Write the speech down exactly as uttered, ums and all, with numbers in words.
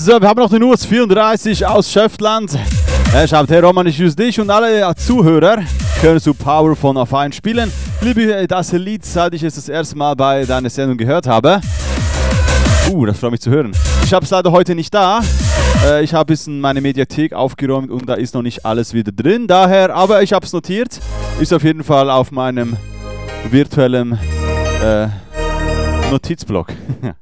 So, wir haben noch den U S vierunddreißig aus Schöftland. Er schreibt, hey Roman, ich grüße dich und alle Zuhörer. Können du Power von auf einen spielen? Liebe das Lied, seit ich es das erste Mal bei deiner Sendung gehört habe. Uh, das freut mich zu hören. Ich habe es leider heute nicht da. Äh, ich habe ein bisschen meine Mediathek aufgeräumt und da ist noch nicht alles wieder drin. Daher, aber ich habe es notiert. Ist auf jeden Fall auf meinem virtuellen äh, Notizblock.